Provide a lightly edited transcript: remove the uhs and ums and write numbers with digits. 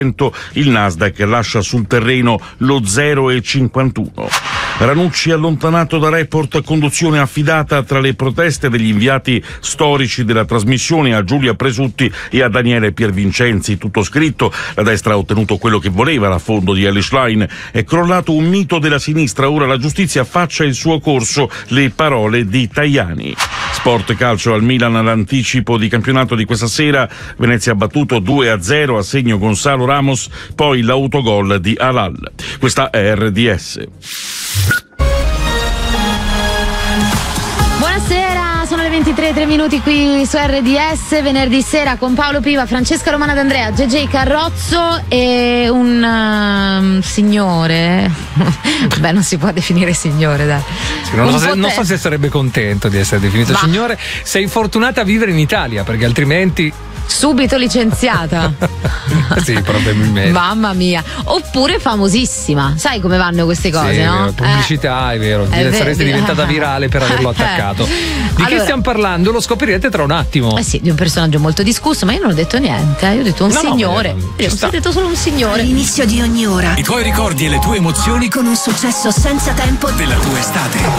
il Nasdaq lascia sul terreno lo 0,51. Ranucci allontanato da Report, conduzione affidata tra le proteste degli inviati storici della trasmissione a Giulia Presutti e a Daniele Piervincenzi. Tutto scritto, la destra ha ottenuto quello che voleva, l'affondo di Ellis Line. È crollato un mito della sinistra, ora la giustizia faccia il suo corso, le parole di Tajani. Sport calcio al Milan, l'anticipo di campionato di questa sera, Venezia ha battuto 2-0 a segno Gonzalo Ramos, poi l'autogol di Alal. Questa è RDS. Buonasera, sono le 23:03 qui su RDS, venerdì sera con Paolo Piva, Francesca Romana D'Andrea, JJ Carrozzo e un signore. Beh, non si può definire signore, dai. Sì, non so se sarebbe contento di essere definito signore. Sei fortunata a vivere in Italia, perché altrimenti subito licenziata. Sì, probabilmente. Mamma mia. Oppure famosissima. Sai come vanno queste cose, sì, no? Pubblicità, è vero. Saresti diventata virale per averlo attaccato. Di che stiamo parlando? Lo scoprirete tra un attimo. Sì, di un personaggio molto discusso, ma io non ho detto niente. Io ho detto un signore. Ho detto solo un signore. All'inizio di ogni ora. I tuoi ricordi e le tue emozioni con un successo senza tempo della tua estate.